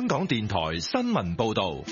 香港電台新聞報道。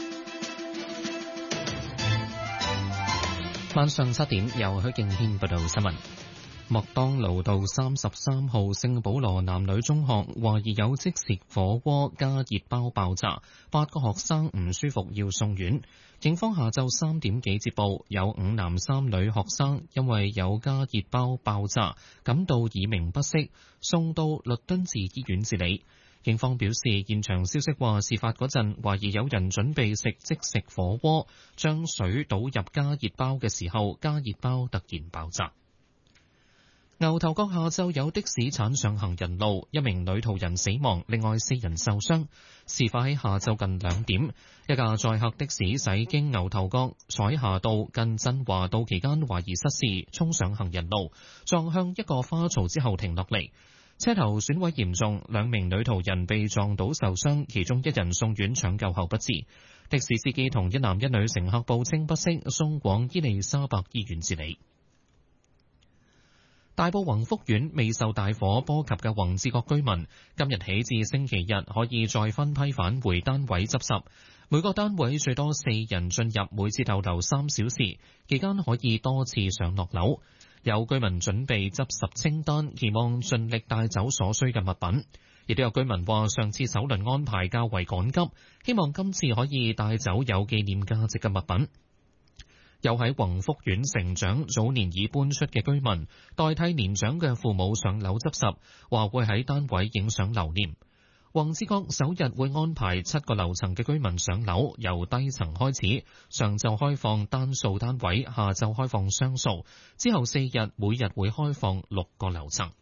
晚上7點，由許敬軒報道新聞。麥當勞道33號聖保羅男女中學懷疑有即食火鍋加熱包爆炸，8個學生唔舒服要送院。警方下晝3點幾接報，有5男3女學生因為有加熱包爆炸，感到耳鳴不適，送到律敦治醫院治理。警方表示，現場消息話，事發嗰陣懷疑有人準備食即食火鍋，將水倒入加熱包嘅時候，加熱包突然爆炸。牛頭角下晝有的士鏟上行人路，一名女途人死亡，另外4人受傷。事發喺下晝近2點，一架載客的士駛經牛頭角彩霞道近振華道期間懷疑失事，衝上行人路，撞向一個花槽之後停落嚟。車頭損毀嚴重，2名女途人被撞倒受傷，其中1人送院搶救後不治。的士司機同1男1女乘客報稱不適，送往伊利沙伯醫院治理。大埔宏福苑未受大火波及嘅宏志閣居民，今日起至星期日可以再分批返回單位執拾。每個單位最多4人進入，每次逗留3小時，期間可以多次上落樓。有居民準備執拾清單，期望盡力帶走所需嘅物品。亦都有居民話，上次首輪安排較為趕急，希望今次可以帶走有紀念價值嘅物品。有喺宏福苑成長、早年已搬出嘅居民，代替年長嘅父母上樓執拾，話會喺單位影相留念。宏志閣首日會安排7個樓層嘅居民上樓，由低層開始，上晝開放單數單位，下晝開放雙數，之後4日每日會開放6個樓層。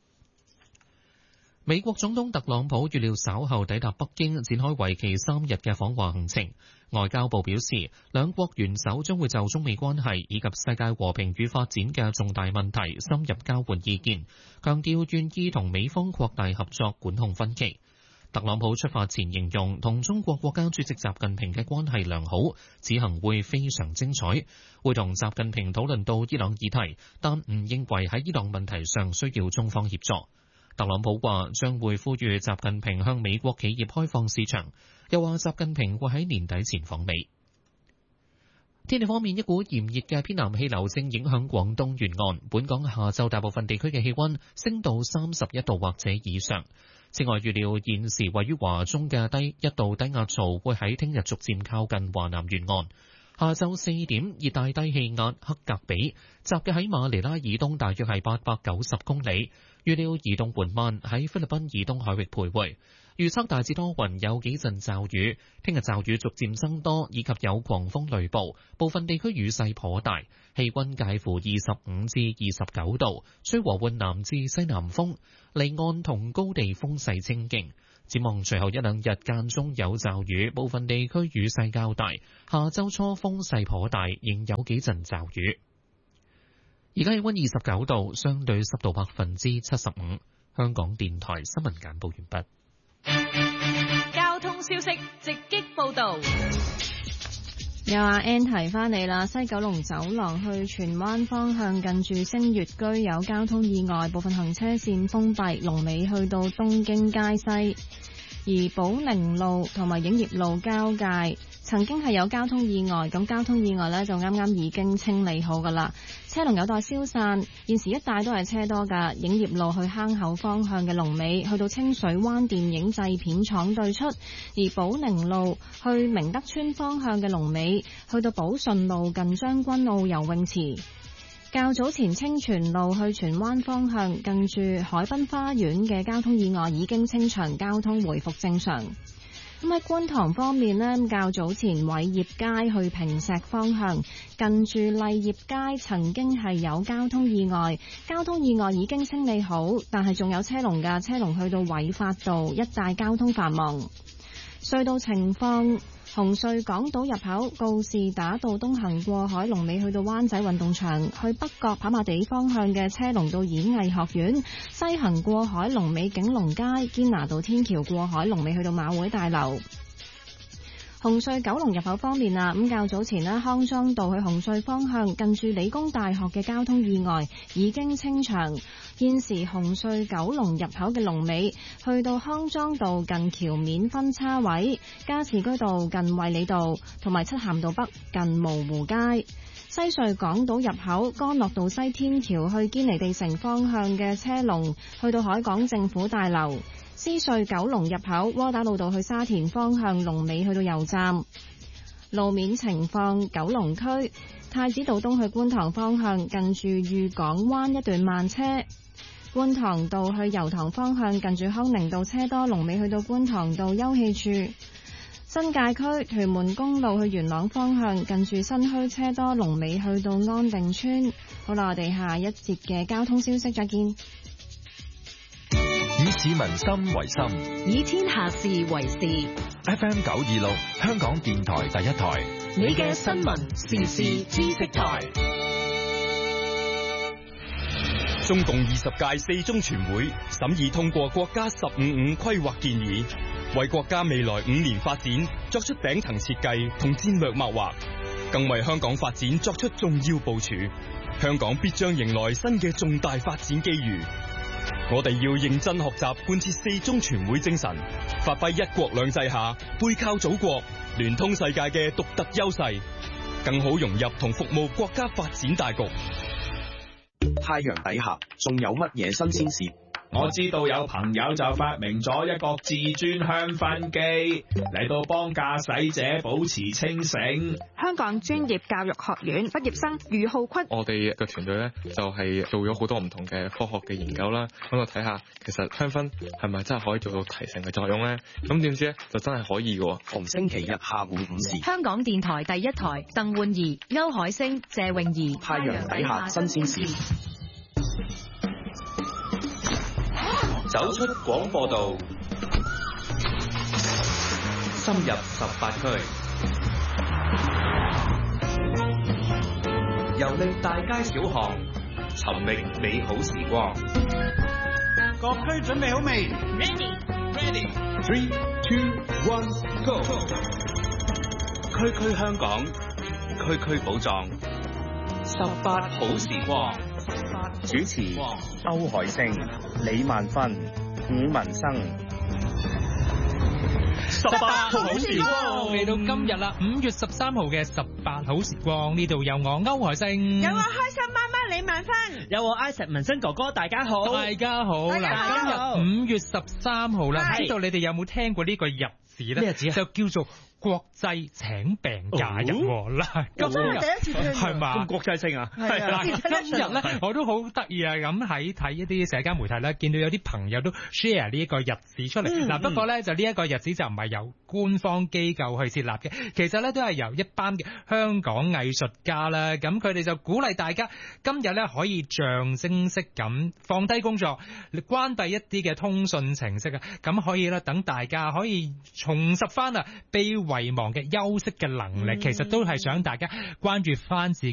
美國總統特朗普預料稍後抵達北京，展開為期3日嘅訪華行程。外交部表示，兩國元首將會就中美關係以及世界和平與發展嘅重大問題深入交換意見，強調願意同美方擴大合作，管控分歧。特朗普出發前形容同中國國家主席習近平嘅關係良好，此行會非常精彩，會同習近平討論到伊朗議題，但唔認為喺伊朗問題上需要中方協助。特朗普話將會呼籲習近平向美國企業開放市場，又話習近平會喺年底前訪美。天氣方面，一股炎熱嘅偏南氣流正影響廣東沿岸，本港下晝大部分地區嘅氣溫升到31度或者以上。此外，預料現時位於華中嘅一道低壓槽會喺聽日逐漸靠近華南沿岸。下晝4點，熱帶低氣壓克格比集結喺馬尼拉以東大約係890公里，預料移動緩慢，喺菲律賓以東海域徘徊。預測大致多雲，有幾陣驟雨。聽日驟雨逐漸增多，以及有狂風雷暴，部分地區雨勢頗大。氣溫介乎25至29度，吹和緩南至西南風，離岸同高地風勢清勁。展望隨後1-2日間中有驟雨，部分地區雨勢較大。下周初風勢頗大，仍有幾陣驟雨。而家氣溫29度，相對濕度75%。香港電台新聞簡報完畢。 交通消息直擊報道。 有阿 Ann 提翻你啦，西九龍走廊去荃灣方向近住星月居有交通意外，部分行車線封閉，龍尾去到東京街西。而寶寧路同埋影業路交界曾經係有交通意外，咁交通意外呢就啱啱已經清理好噶啦，車龍有待消散。現時一帶都係車多噶，影業路去坑口方向嘅龍尾去到清水灣電影製片廠對出，而寶寧路去明德村方向嘅龍尾去到寶順路近將軍澳游泳池。較早前清泉路去荃灣方向近住海濱花園嘅交通意外已經清場，交通回復正常。咁喺觀塘方面呢，較早前偉業街去坪石方向近住麗業街曾經係有交通意外，交通意外已經清理好，但係仲有車龍㗎，車龍去到偉發道一帶交通繁忙。隧道情況，紅隧港島入口告士打道東行過海龍尾去到灣仔運動場，去北角跑馬地方向嘅車龍到演藝學院，西行過海龍尾景隆街，堅拿道天橋過海龍尾去到馬會大樓。 紅隧九龍入口方面啊，咁較早前呢，康莊道去紅隧方向近住理工大學嘅交通意外已經清場，現時紅隧九龍入口嘅龍尾去到康莊道近橋面分叉位，加士居道近衛理道同埋漆咸道北近蕪湖街。西隧港島入口干諾道西天橋去堅尼地城方向嘅車龍去到海港政府大樓。獅隧九龍入口窩打老道去沙田方向龍尾去到油站。路面情況，九龍區太子道東去觀塘方向近住裕港灣一段慢車，觀塘道去油塘方向近住康寧道車多，龍尾去到觀塘道休憩處。新界區屯門公路去元朗方向近住新墟車多，龍尾去到安定村。好啦，我哋下一節嘅交通消息再見。 以市民心為心， 以天下事為事。 FM 926，香港電台第一台， 你嘅新聞時事知識台。 中共20屆四中全會審議通過國家15/5規劃建議，為國家未來5年發展作出頂層設計同戰略擘劃，更為香港發展作出重要部署。香港必將迎來新嘅重大發展機遇。我哋要認真學習貫徹四中全會精神，發揮一國兩制下背靠祖國、聯通世界嘅獨特優勢，更好融入同服務國家發展大局。 太陽底下仲有乜嘢新鮮事？ 我知道有朋友就發明咗一個至尊香薰機，嚟到幫駕駛者保持清醒。 香港專業教育學院畢業生余浩坤， 我哋嘅團隊咧就係做咗好多唔同嘅科學嘅研究啦，咁就睇下其實香薰係咪真係可以做到提神嘅作用咧？咁點知咧就真係可以嘅。 逢星期日下午5時， 香港電台第一台，鄧煥儀、歐海星、謝泳儀， 太陽底下新鮮事。 走出廣播道，深入18區，遊歷大街小巷，尋覓美好時光。 各區準備好未 ？Ready， 3、2、1 Go！ 區區香港，區區寶藏，18好時光。 主持歐海星、李萬芬、伍文生。 18好時光嚟到今日啦，5月13號嘅18好時光，呢度有我歐海星， 有我開心媽媽李萬芬， 有我 Isaac 文生哥哥，大家好， 大家好。嗱，今日5月13號啦，唔知道你哋有冇聽過呢個日子咧？ 咩日子啊？ 就叫做國際請病假日嗱， 今日第一次聽係嘛？ 咁國際性啊！ 係啦，今日咧我都好得意啊！咁喺睇一啲社交媒體咧，見到有啲朋友都 share 呢一個日子出嚟。嗱，不過咧就呢一個日子就唔係由官方機構去設立嘅，其實咧都係由一班嘅香港藝術家啦。咁佢哋就鼓勵大家今日咧可以象徵式咁放低工作，關閉一啲嘅通訊程式啊，咁可以啦，等大家可以重拾翻啊被遺忘嘅休息嘅能力，其實都係想大家關注翻自己